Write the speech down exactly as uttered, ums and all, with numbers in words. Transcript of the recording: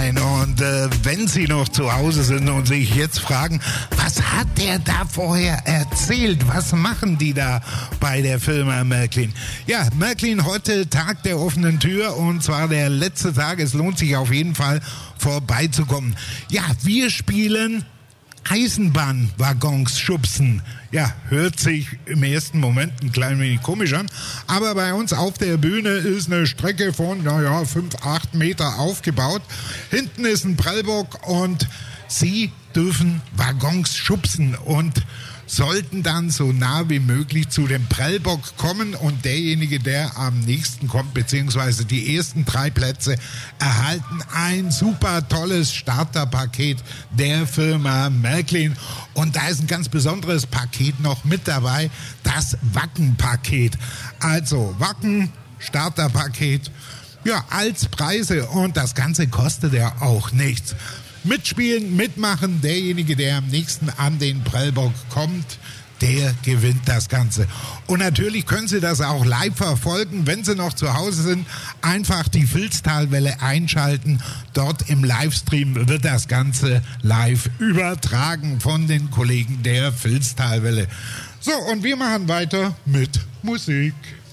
sein. Und äh, wenn Sie noch zu Hause sind und sich jetzt fragen, was hat der da vorher erzählt? Was machen die da bei der Firma Märklin? Ja, Märklin, heute Tag der offenen Tür und zwar der letzte Tag. Es lohnt sich auf jeden Fall vorbeizukommen. Ja, wir spielen Eisenbahnwaggons schubsen. Ja, hört sich im ersten Moment ein klein wenig komisch an, aber bei uns auf der Bühne ist eine Strecke von, naja, fünf, acht Meter aufgebaut. Hinten ist ein Prellbock und Sie dürfen Waggons schubsen und sollten dann so nah wie möglich zu dem Prellbock kommen und derjenige, der am nächsten kommt, beziehungsweise die ersten drei Plätze, erhalten ein super tolles Starterpaket der Firma Märklin. Und da ist ein ganz besonderes Paket noch mit dabei, das Wacken-Paket. Also Wacken, Starterpaket, ja, als Preise und das Ganze kostet ja auch nichts. Mitspielen, mitmachen, derjenige, der am nächsten an den Prellbock kommt, der gewinnt das Ganze. Und natürlich können Sie das auch live verfolgen, wenn Sie noch zu Hause sind. Einfach die Vilstalwelle einschalten. Dort im Livestream wird das Ganze live übertragen von den Kollegen der Vilstalwelle. So, und wir machen weiter mit Musik.